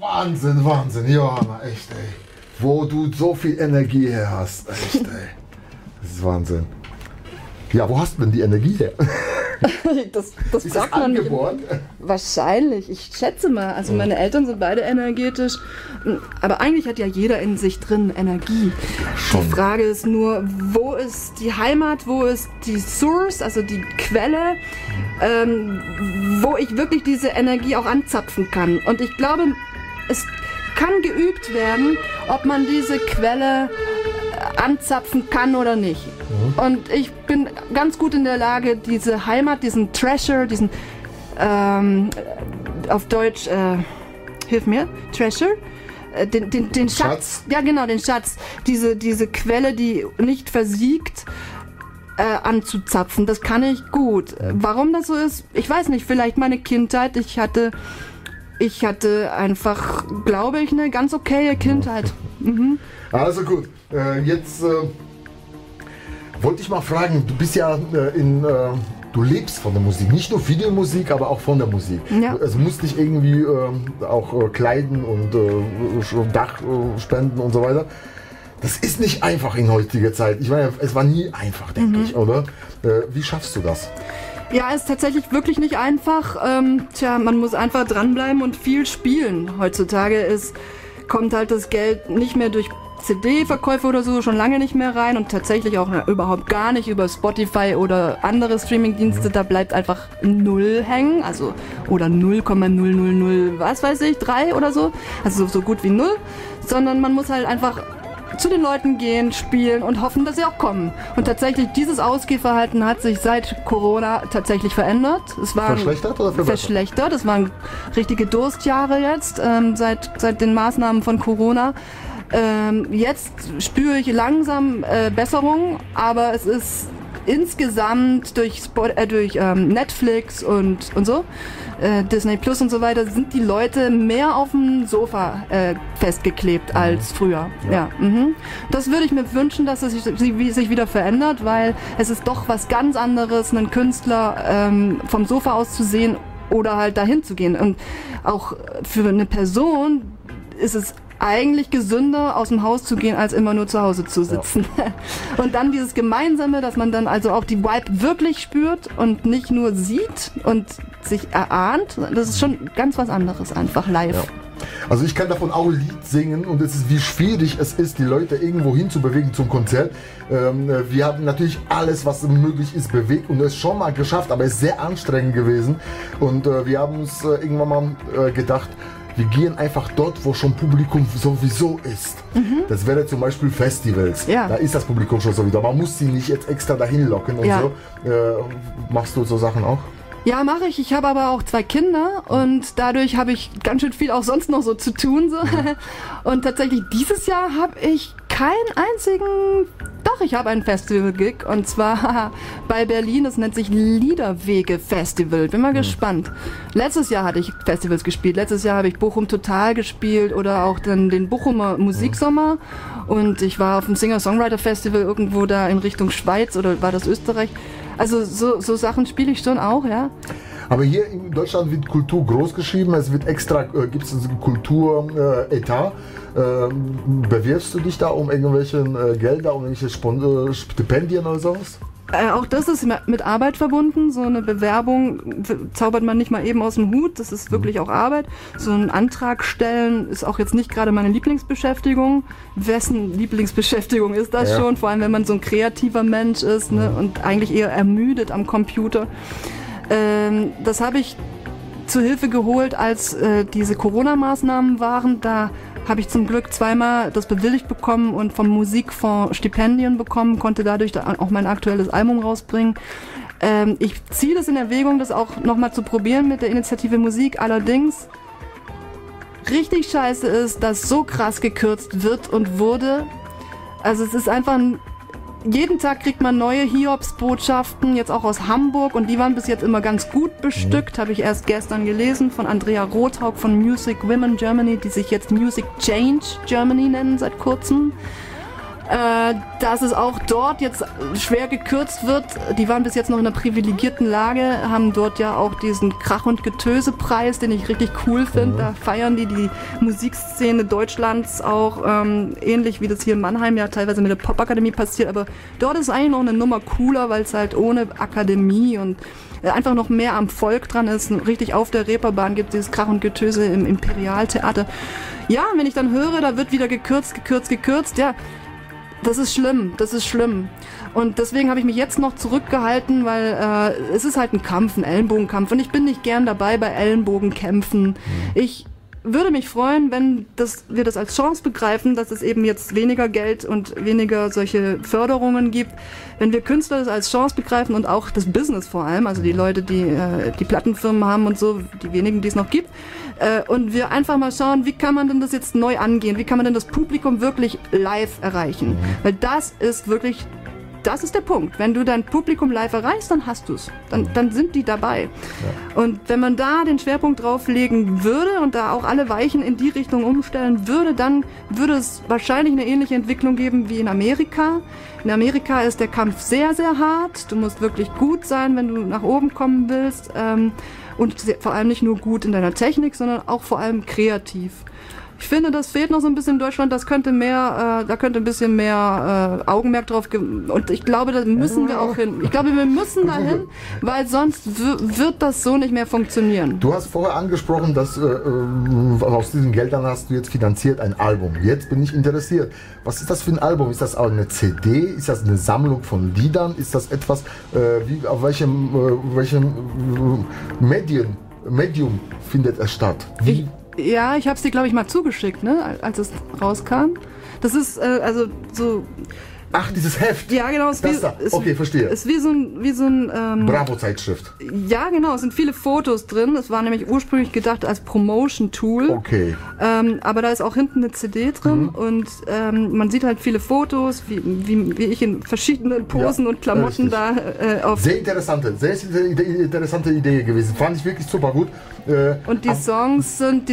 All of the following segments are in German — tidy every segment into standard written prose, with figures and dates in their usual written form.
Wahnsinn, Wahnsinn, Johanna, echt, ey. Wo du so viel Energie her hast, echt, ey. Das ist Wahnsinn. Ja, wo hast du denn die Energie her? Das Ist sagt das man nicht. angeboren? Wahrscheinlich, ich schätze mal. Also meine Eltern sind beide energetisch. Aber eigentlich hat ja jeder in sich drin Energie. Schon. Die Frage ist nur, wo ist die Heimat, wo ist die Source, also die Quelle, wo ich wirklich diese Energie auch anzapfen kann. Und ich glaube, es kann geübt werden, ob man diese Quelle anzapfen kann oder nicht. Und ich bin ganz gut in der Lage, diese Heimat, diesen Treasure, diesen auf Deutsch, hilf mir, Treasure, den Schatz, ja genau, den Schatz, diese Quelle, die nicht versiegt, anzuzapfen. Das kann ich gut. Warum das so ist, ich weiß nicht, vielleicht meine Kindheit, ich hatte einfach, glaube ich, eine ganz okaye Kindheit. Mhm. Also gut, jetzt wollte ich mal fragen, du bist ja du lebst von der Musik, nicht nur Videomusik, aber auch von der Musik. Ja. Also musst dich irgendwie auch kleiden und Dach spenden und so weiter. Das ist nicht einfach in heutiger Zeit. Ich meine, es war nie einfach, denke ich, oder? Wie schaffst du das? Ja, ist tatsächlich wirklich nicht einfach. Man muss einfach dranbleiben und viel spielen. Heutzutage kommt halt das Geld nicht mehr durch CD-Verkäufe oder so schon lange nicht mehr rein und tatsächlich auch überhaupt gar nicht über Spotify oder andere Streamingdienste. Da bleibt einfach null hängen, also oder 0,000 was weiß ich, 3 oder so, also so gut wie 0, sondern man muss halt einfach zu den Leuten gehen, spielen und hoffen, dass sie auch kommen. Und tatsächlich, dieses Ausgehverhalten hat sich seit Corona tatsächlich verändert. Es war Verschlechtert oder verbessert? Verschlechtert. Es waren richtige Durstjahre jetzt, seit den Maßnahmen von Corona. Jetzt spüre ich langsam Besserung, aber es ist insgesamt durch Netflix und so, Disney Plus und so weiter, sind die Leute mehr auf dem Sofa festgeklebt als früher. Ja. Das würde ich mir wünschen, dass es sich wieder verändert, weil es ist doch was ganz anderes, einen Künstler vom Sofa aus zu sehen oder halt dahin zu gehen. Und auch für eine Person ist es eigentlich gesünder, aus dem Haus zu gehen, als immer nur zu Hause zu sitzen. Ja. Und dann dieses Gemeinsame, dass man dann also auch die Vibe wirklich spürt und nicht nur sieht und sich erahnt, das ist schon ganz was anderes einfach live. Ja. Also ich kann davon auch ein Lied singen und es ist, wie schwierig es ist, die Leute irgendwo hinzubewegen zum Konzert. Wir haben natürlich alles, was möglich ist, bewegt und es schon mal geschafft, aber es ist sehr anstrengend gewesen. Und wir haben uns irgendwann mal gedacht, wir gehen einfach dort, wo schon Publikum sowieso ist. Das wäre zum Beispiel Festivals. Ja. Da ist das Publikum schon sowieso. Man muss sie nicht jetzt extra dahin locken und so. Machst du so Sachen auch? Ja, mache ich. Ich habe aber auch 2 Kinder und dadurch habe ich ganz schön viel auch sonst noch so zu tun. So. Und tatsächlich dieses Jahr habe ich keinen einzigen... Doch, ich habe einen Festival-Gig und zwar bei Berlin. Das nennt sich Liederwege Festival. Bin mal gespannt. Letztes Jahr hatte ich Festivals gespielt. Letztes Jahr habe ich Bochum Total gespielt oder auch dann den Bochumer Musiksommer. Und ich war auf dem Singer-Songwriter-Festival irgendwo da in Richtung Schweiz oder war das Österreich. Also so Sachen spiele ich schon auch, ja. Aber hier in Deutschland wird Kultur groß geschrieben, es wird extra, gibt es Kultur-Etat. Bewirbst du dich da um irgendwelche Gelder, um irgendwelche Stipendien oder sowas? Auch das ist mit Arbeit verbunden. So eine Bewerbung zaubert man nicht mal eben aus dem Hut. Das ist wirklich auch Arbeit. So einen Antrag stellen ist auch jetzt nicht gerade meine Lieblingsbeschäftigung. Wessen Lieblingsbeschäftigung ist das schon? Vor allem, wenn man so ein kreativer Mensch ist, ne, und eigentlich eher ermüdet am Computer. Das habe ich zu Hilfe geholt, als diese Corona-Maßnahmen waren. Da habe ich zum Glück 2-mal das bewilligt bekommen und vom Musikfonds Stipendien bekommen, konnte dadurch auch mein aktuelles Album rausbringen. Ich ziehe das in Erwägung, das auch nochmal zu probieren mit der Initiative Musik. Allerdings richtig scheiße ist, dass so krass gekürzt wird und wurde. Also es ist einfach jeden Tag kriegt man neue Hiobsbotschaften, jetzt auch aus Hamburg, und die waren bis jetzt immer ganz gut bestückt, habe ich erst gestern gelesen, von Andrea Rothaug von Music Women Germany, die sich jetzt Music Change Germany nennen seit kurzem. dass es auch dort jetzt schwer gekürzt wird. Die waren bis jetzt noch in einer privilegierten Lage, haben dort ja auch diesen Krach- und Getöse-Preis, den ich richtig cool finde. Da feiern die Musikszene Deutschlands auch ähnlich wie das hier in Mannheim ja teilweise mit der Popakademie passiert. Aber dort ist eigentlich noch eine Nummer cooler, weil es halt ohne Akademie und einfach noch mehr am Volk dran ist. Richtig auf der Reeperbahn gibt es dieses Krach und Getöse im Imperialtheater. Ja, wenn ich dann höre, da wird wieder gekürzt, ja, das ist schlimm. Und deswegen habe ich mich jetzt noch zurückgehalten, weil es ist halt ein Kampf, ein Ellenbogenkampf. Und ich bin nicht gern dabei bei Ellenbogenkämpfen. Ich würde mich freuen, wenn wir das als Chance begreifen, dass es eben jetzt weniger Geld und weniger solche Förderungen gibt. Wenn wir Künstler das als Chance begreifen und auch das Business vor allem, also die Leute, die die Plattenfirmen haben und so, die wenigen, die es noch gibt, und wir einfach mal schauen, wie kann man denn das jetzt neu angehen? Wie kann man denn das Publikum wirklich live erreichen? Weil das ist der Punkt. Wenn du dein Publikum live erreichst, dann hast du es. Dann sind die dabei. Ja. Und wenn man da den Schwerpunkt drauf legen würde und da auch alle Weichen in die Richtung umstellen würde, dann würde es wahrscheinlich eine ähnliche Entwicklung geben wie in Amerika. In Amerika ist der Kampf sehr, sehr hart. Du musst wirklich gut sein, wenn du nach oben kommen willst. Und vor allem nicht nur gut in deiner Technik, sondern auch vor allem kreativ. Ich finde, das fehlt noch so ein bisschen in Deutschland. Da könnte ein bisschen mehr Augenmerk drauf und ich glaube, da müssen wir auch hin. Ich glaube, wir müssen da hin, weil sonst wird das so nicht mehr funktionieren. Du hast vorher angesprochen, dass aus diesen Geldern hast du jetzt finanziert ein Album. Jetzt bin ich interessiert. Was ist das für ein Album? Ist das auch eine CD? Ist das eine Sammlung von Liedern? Ist das etwas, auf welchem Medium findet es statt? Ja, ich habe es dir, glaube ich, mal zugeschickt, ne, als es rauskam. Das ist also so. Ach, dieses Heft. Ja, genau. Okay, verstehe. Ist wie so ein Bravo-Zeitschrift. Ja, genau. Es sind viele Fotos drin. Es war nämlich ursprünglich gedacht als Promotion-Tool. Okay. Aber da ist auch hinten eine CD drin und man sieht halt viele Fotos, wie ich in verschiedenen Posen und Klamotten da auf. Sehr interessante Idee gewesen. Fand ich wirklich super gut. Und die Songs sind,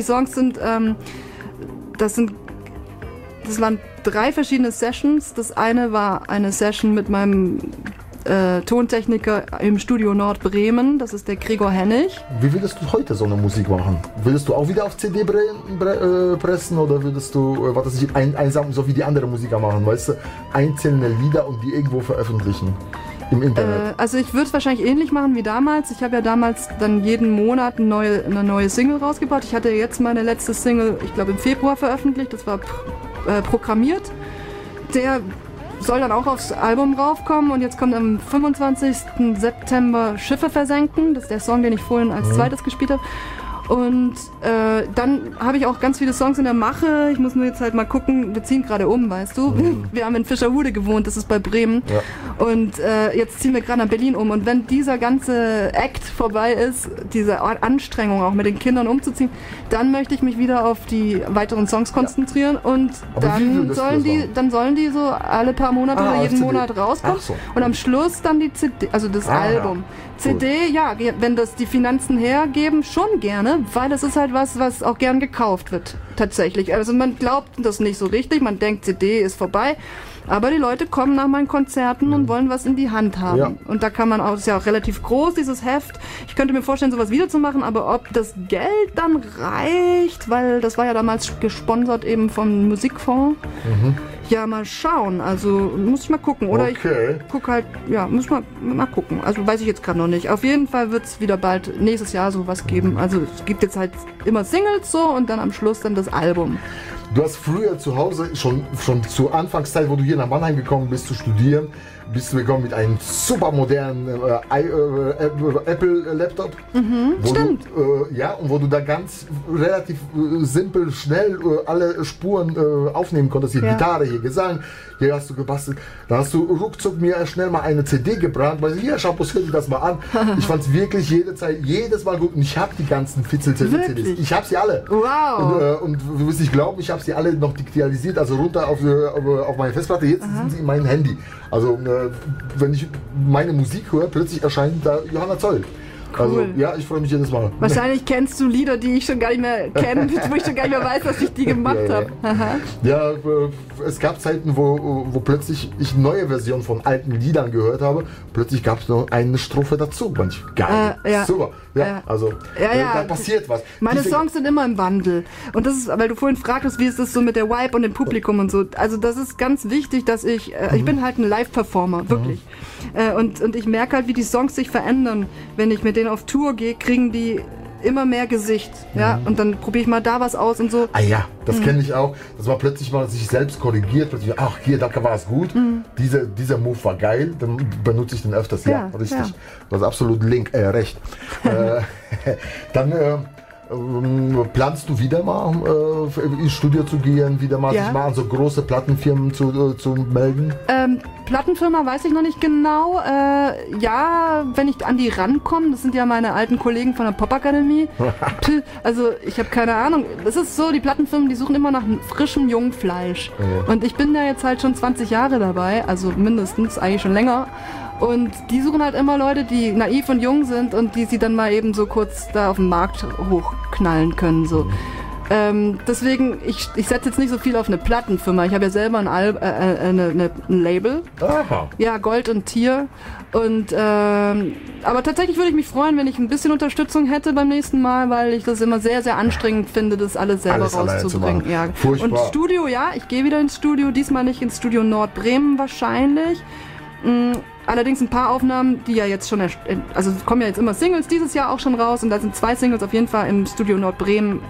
das waren 3 verschiedene Sessions. Das eine war eine Session mit meinem Tontechniker im Studio Nordbremen. Das ist der Gregor Hennig. Wie würdest du heute so eine Musik machen? Würdest du auch wieder auf CD pressen oder würdest du einsam, so wie die anderen Musiker machen, weißt du, einzelne Lieder und die irgendwo veröffentlichen? Im Internet. Also ich würde es wahrscheinlich ähnlich machen wie damals. Ich habe ja damals dann jeden Monat eine neue Single rausgebracht. Ich hatte jetzt meine letzte Single, ich glaube im Februar veröffentlicht. Das war programmiert. Der soll dann auch aufs Album raufkommen und jetzt kommt am 25. September Schiffe versenken. Das ist der Song, den ich vorhin als zweites gespielt habe. Und dann habe ich auch ganz viele Songs in der Mache. Ich muss nur jetzt halt mal gucken, wir ziehen gerade um, weißt du. Wir haben in Fischerhude gewohnt, das ist bei Bremen. Ja. Und jetzt ziehen wir gerade nach Berlin um. Und wenn dieser ganze Act vorbei ist, diese Anstrengung auch mit den Kindern umzuziehen, dann möchte ich mich wieder auf die weiteren Songs konzentrieren. Und dann sollen die so alle paar Monate oder jeden Monat rauskommen. So. Und am Schluss dann die CD, also das Album. CD, cool. Ja, wenn das die Finanzen hergeben, schon gerne, weil das ist halt was auch gern gekauft wird, tatsächlich. Also man glaubt das nicht so richtig, man denkt, CD ist vorbei, aber die Leute kommen nach meinen Konzerten und wollen was in die Hand haben. Ja. Und da kann man auch, das ist ja auch relativ groß, dieses Heft. Ich könnte mir vorstellen, sowas wiederzumachen, aber ob das Geld dann reicht, weil das war ja damals gesponsert eben vom Musikfonds. Ja, mal schauen. Also muss ich mal gucken. Oder okay. Ich gucke halt, ja, muss mal gucken. Also weiß ich jetzt gerade noch nicht. Auf jeden Fall wird es wieder bald nächstes Jahr sowas geben. Also es gibt jetzt halt immer Singles so und dann am Schluss dann das Album. Du hast früher zu Hause, schon zur Anfangszeit, wo du hier nach Mannheim gekommen bist zu studieren, bist du gekommen mit einem super modernen Apple-Laptop. Stimmt. Und wo du da ganz relativ simpel, schnell alle Spuren aufnehmen konntest. Hier Gitarre, hier Gesang, hier hast du gebastelt. Da hast du ruckzuck mir schnell mal eine CD gebrannt, weil hier, schau dir das mal an. Ich fand es wirklich jedes Mal gut und ich habe die ganzen Fitzel-CDs. Ich habe sie alle. Wow. Und du wirst nicht glauben, ich habe sie alle noch digitalisiert, also runter auf meine Festplatte. Jetzt sind sie in meinem Handy. Also wenn ich meine Musik höre, plötzlich erscheint da Johanna Zoll. Also, ja, ich freue mich jedes Mal. Wahrscheinlich kennst du Lieder, die ich schon gar nicht mehr kenne, wo ich schon gar nicht mehr weiß, dass ich die gemacht habe. Ja, es gab Zeiten, wo plötzlich ich neue Versionen von alten Liedern gehört habe. Plötzlich gab es noch eine Strophe dazu. Manch geil. Super. Ja, also da passiert was. Meine Songs sind immer im Wandel. Und das ist, weil du vorhin fragtest, wie ist das so mit der Vibe und dem Publikum und so. Also das ist ganz wichtig, dass ich bin halt ein Live-Performer, wirklich. Und ich merke halt, wie die Songs sich verändern. Wenn ich mit denen auf Tour gehe, kriegen die immer mehr Gesicht, ja, und dann probiere ich mal da was aus und so. Ah ja, das kenne ich auch, dass man plötzlich mal sich selbst korrigiert, plötzlich, ach hier, da war es gut, dieser Move war geil, dann benutze ich den öfters, ja richtig, du hast absolut recht. Dann planst du wieder mal ins Studio zu gehen, wieder mal sich mal an so große Plattenfirmen zu melden? Plattenfirma weiß ich noch nicht genau. Ja, wenn ich an die rankomme, das sind ja meine alten Kollegen von der Popakademie. Also ich habe keine Ahnung. Das ist so, die Plattenfirmen, die suchen immer nach frischem Jungfleisch. Und ich bin da jetzt halt schon 20 Jahre dabei, also mindestens, eigentlich schon länger. Und die suchen halt immer Leute, die naiv und jung sind und die sie dann mal eben so kurz da auf dem Markt hochknallen können. So. Deswegen, ich setze jetzt nicht so viel auf eine Plattenfirma. Ich habe ja selber ein Label. Aha. Ja, Gold und Tier. Und, aber tatsächlich würde ich mich freuen, wenn ich ein bisschen Unterstützung hätte beim nächsten Mal, weil ich das immer sehr, sehr anstrengend finde, das alles selber rauszubringen. Ja. Furchtbar. Und Studio, ja, ich gehe wieder ins Studio. Diesmal nicht ins Studio Nordbremen wahrscheinlich. Allerdings ein paar Aufnahmen, die ja jetzt schon, also es kommen ja jetzt immer Singles dieses Jahr auch schon raus und da sind 2 Singles auf jeden Fall im Studio Nordbremen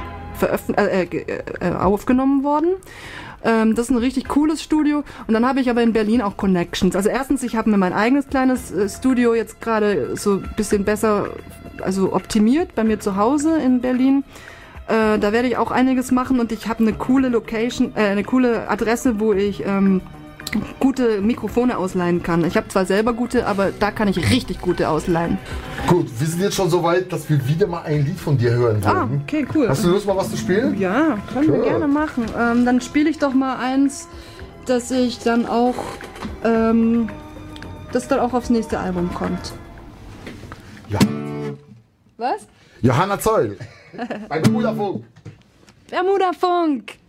aufgenommen worden. Das ist ein richtig cooles Studio und dann habe ich aber in Berlin auch Connections. Also erstens, ich habe mir mein eigenes kleines Studio jetzt gerade so ein bisschen besser optimiert bei mir zu Hause in Berlin. Da werde ich auch einiges machen und ich habe eine coole Location, eine coole Adresse, wo ich gute Mikrofone ausleihen kann. Ich habe zwar selber gute, aber da kann ich richtig gute ausleihen. Gut, wir sind jetzt schon so weit, dass wir wieder mal ein Lied von dir hören würden. Okay, cool. Hast du Lust, mal was zu spielen? Ja, können wir gerne machen. Dann spiele ich doch mal eins, dass ich dann auch, das dann auch aufs nächste Album kommt. Ja. Was? Johanna Zoll. Bei Bermuda Funk. Bermuda Funk.